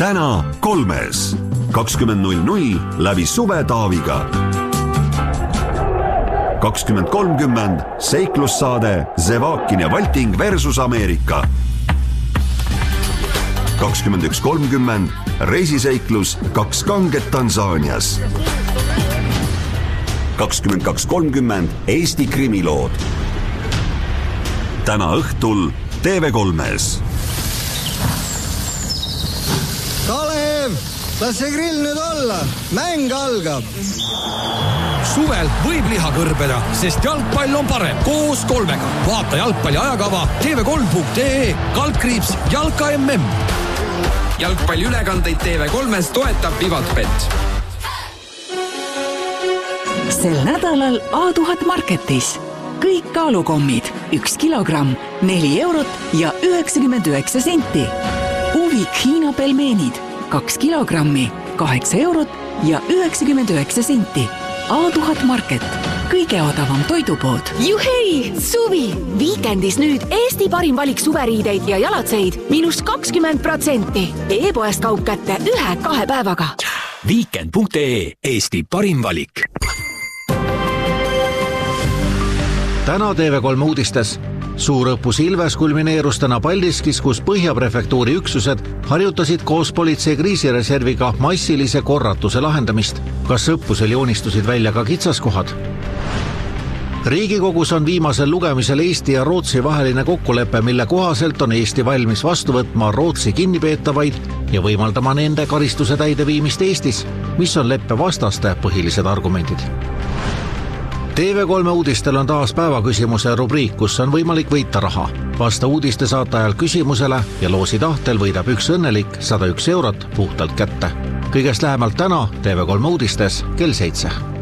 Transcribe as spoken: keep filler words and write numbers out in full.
täna kolmes. kakskümmend null null läbi Suve Taaviga. kakskümmend kolmkümmend seiklussaade Zevakin ja Valting versus Ameerika. kakskümmend üks kolmkümmend reisiseiklus Kaks kanget Tansaanias. kakskümmend kaks kolmkümmend Eesti krimilood. Täna õhtul T V kolmes. Kalev, las see grill nüüd olla. Mäng algab. Suvel võib liha kõrbeda, sest jalgpall on parem koos kolmega. Vaata jalgpalli ajakava T V kolm punkt ee, kaldkriips Jalka M M. Jalgpalli ülekandeid T V kolmes toetab Vivatbet. Sel nädalal A tuhat Marketis. Kõik kaalukommid, üks kilogramm, neli eurot ja üheksakümmend üheksa senti. Uvik Hiina pelmeenid, kaks kilogrammi, kaheksa eurot ja üheksakümmend üheksa senti. A tuhat Market, kõige odavam toidupood. Juhei, suvi! Viikendis nüüd Eesti parim valik suveriideid ja jalatseid miinus kakskümmend protsenti. E-poest kaup kätte ühe-kahe päevaga. Viikend punkt ee, Eesti parim valik. Täna T V kolm uudistes. Suurõppus Ilves kulmineerus täna Paldiskis, kus Põhjaprefektuuri üksused harjutasid koos politsei kriisireserviga massilise korratuse lahendamist. Kas õppusel joonistusid välja ka kitsaskohad? Riigikogus on viimasel lugemisel Eesti ja Rootsi vaheline kokkulepe, mille kohaselt on Eesti valmis vastu võtma Rootsi kinnipeetavaid ja võimaldama nende karistuse täideviimist Eestis, mis on leppe vastaste põhilised argumendid. T V kolm uudistel on taas päevaküsimuse rubriik, kus on võimalik võita raha. Vasta uudiste saate ajal küsimusele ja loosi tahtel võidab üks õnnelik sada üks eurot puhtalt kätte. Kõigest lähemalt täna T V kolm uudistes kell seitse.